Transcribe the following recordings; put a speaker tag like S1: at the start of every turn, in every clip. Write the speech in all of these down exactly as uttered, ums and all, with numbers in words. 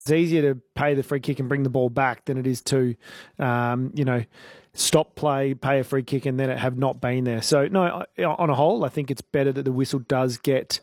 S1: It's easier to pay the free kick and bring the ball back than it is to, um, you know, stop play, pay a free kick, and then it have not been there. So, no, on a whole, I think it's better that the whistle does get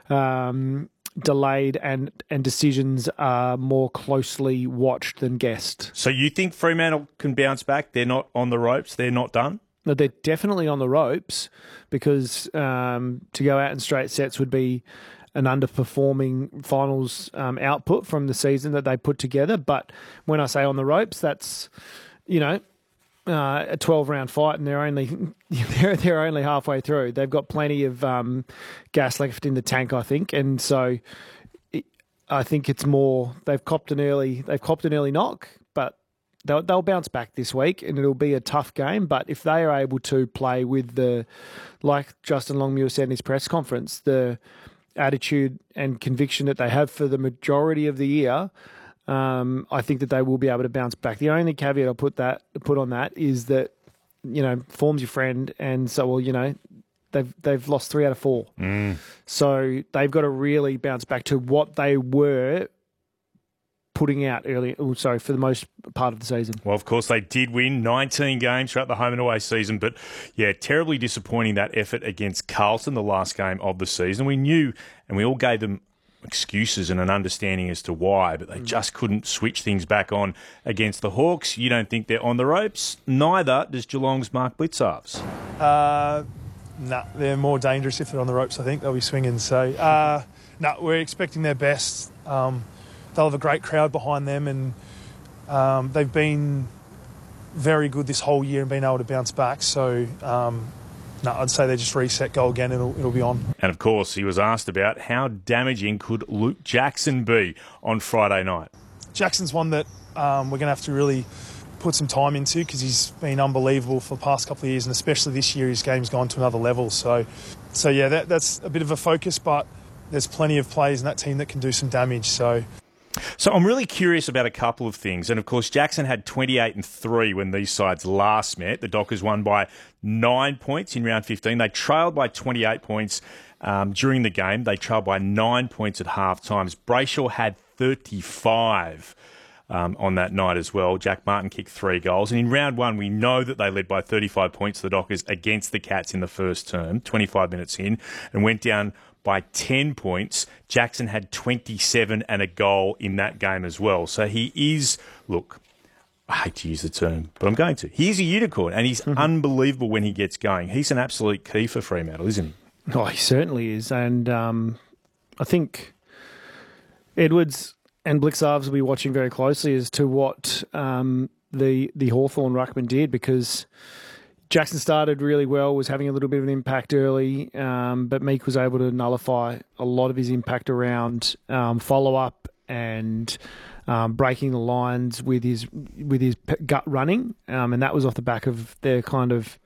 S1: um, delayed and, and decisions are more closely watched than guessed.
S2: So you think Fremantle can bounce back? They're not on the ropes? They're not done?
S1: No, they're definitely on the ropes because um, to go out in straight sets would be an underperforming finals um, output from the season that they put together. But when I say on the ropes, that's, you know, uh, a twelve-round fight, and they're only they're they're only halfway through. They've got plenty of um, gas left in the tank, I think, and so it, I think it's more they've copped an early they've copped an early knock, but they'll they'll bounce back this week, and it'll be a tough game. But if they are able to play with the, like Justin Longmuir said in his press conference, the attitude and conviction that they have for the majority of the year, um, I think that they will be able to bounce back. The only caveat I'll put that put on that is that, you know, form's your friend, and so, well, you know, they've they've lost three out of four,
S2: mm.
S1: so they've got to really bounce back to what they were putting out early. Oh, sorry, for the most part of the season.
S2: Well, of course, they did win nineteen games throughout the home and away season, but yeah, terribly disappointing that effort against Carlton, the last game of the season. We knew, and we all gave them excuses and an understanding as to why, but they just couldn't switch things back on against the Hawks. You don't think they're on the ropes? Neither does Geelong's Mark Blicavs.
S3: Uh, no, nah, they're more dangerous if they're on the ropes, I think. They'll be swinging. So, uh, no, nah, we're expecting their best. Um, They'll have a great crowd behind them, and um, they've been very good this whole year and been able to bounce back. So, um, no, I'd say they just reset, go again, it'll, it'll be on.
S2: And, of course, he was asked about how damaging could Luke Jackson be on Friday night.
S3: Jackson's one that um, we're going to have to really put some time into because he's been unbelievable for the past couple of years, and especially this year his game's gone to another level. So, so yeah, that, that's a bit of a focus, but there's plenty of players in that team that can do some damage. So...
S2: So I'm really curious about a couple of things. And, of course, Jackson had twenty-eight and three when these sides last met. The Dockers won by nine points in round fifteen. They trailed by twenty-eight points um, during the game. They trailed by nine points at half times. Brayshaw had thirty-five um, on that night as well. Jack Martin kicked three goals. And in round one, we know that they led by thirty-five points, the Dockers, against the Cats in the first term, twenty-five minutes in, and went down by ten points. Jackson had twenty-seven and a goal in that game as well. So he is, look, I hate to use the term, but I'm going to. He is a unicorn, and he's mm-hmm. unbelievable when he gets going. He's an absolute key for Fremantle, isn't he?
S1: Oh, he certainly is. And um, I think Edwards and Blicavs will be watching very closely as to what um, the, the Hawthorn ruckman did, because Jackson started really well, was having a little bit of an impact early, um, but Meek was able to nullify a lot of his impact around um, follow-up and um, breaking the lines with his with his gut running, um, and that was off the back of their kind of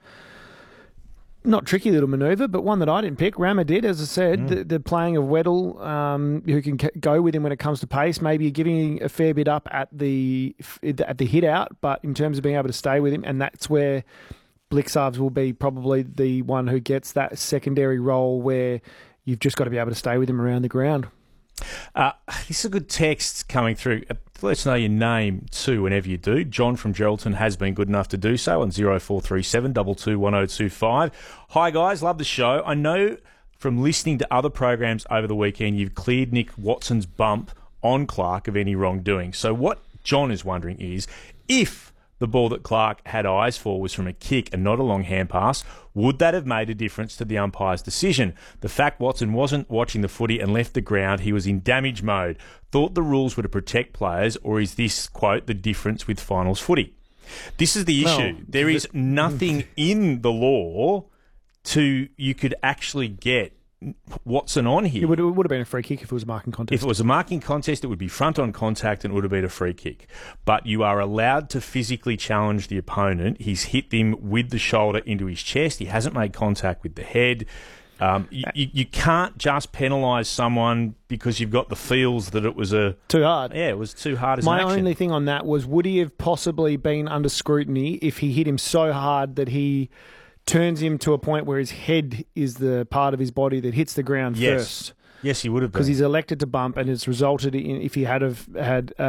S1: not tricky little manoeuvre, but one that I didn't pick. Rammer did, as I said, mm. the, the playing of Weddle, um, who can c- go with him when it comes to pace. Maybe giving a fair bit up at the at the hit out, but in terms of being able to stay with him, and that's where Blicavs will be probably the one who gets that secondary role where you've just got to be able to stay with him around the ground.
S2: Uh, this is a good text coming through. Let us know your name too whenever you do. John from Geraldton has been good enough to do so on zero four three seven, two two one zero two five. Hi guys, love the show. I know from listening to other programs over the weekend you've cleared Nick Watson's bump on Clark of any wrongdoing. So what John is wondering is, if the ball that Clark had eyes for was from a kick and not a long hand pass, would that have made a difference to the umpire's decision? The fact Watson wasn't watching the footy and left the ground, he was in damage mode. Thought the rules were to protect players, or is this, quote, the difference with finals footy? This is the issue. No, there is nothing in the law to you could actually get Watson on here.
S1: It would, it would have been a free kick if it was a marking contest.
S2: If it was a marking contest, it would be front-on contact and it would have been a free kick. But you are allowed to physically challenge the opponent. He's hit him with the shoulder into his chest. He hasn't made contact with the head. Um, you, you, you can't just penalise someone because you've got the feels that it was a...
S1: Too hard.
S2: Yeah, it was too hard as
S1: My
S2: an action.
S1: only thing on that was, would he have possibly been under scrutiny if he hit him so hard that he turns him to a point where his head is the part of his body that hits the ground
S2: yes.
S1: first?
S2: Yes, he would have been.
S1: Because he's elected to bump, and it's resulted in, if he had have had... Uh,